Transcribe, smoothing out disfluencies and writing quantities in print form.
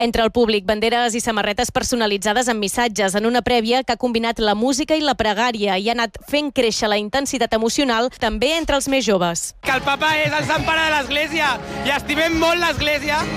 Entre el públic, banderes i samarretes personalitzades amb missatges en una prèvia que ha combinat la música i la pregària i ha anat fent créixer la intensitat emocional també entre els més joves. Que el papa és el sant pare de l'Església i estimem molt l'Església.